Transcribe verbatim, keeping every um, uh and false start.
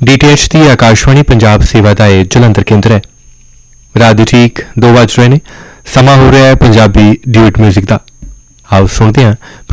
D T H की आकाशवाणी पंजाब सेवा का यह जलंधर केंद्र है। रात दे ठीक दो बज रहे ने, समा हो रहा है पंजाबी ड्यूट म्यूजिक का। आओ सुनते हैं